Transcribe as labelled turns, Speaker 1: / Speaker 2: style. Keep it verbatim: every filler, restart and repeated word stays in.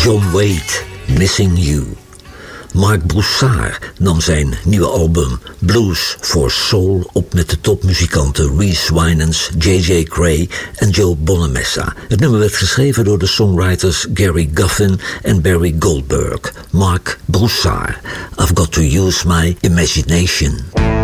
Speaker 1: John Waite, Missing You. Marc Broussard nam zijn nieuwe album Blues for Soul op met de topmuzikanten Reese Winans, J J Gray en Joe Bonamessa. Het nummer werd geschreven door de songwriters Gary Guffin en Barry Goldberg. Marc Broussard, I've Got to Use My Imagination.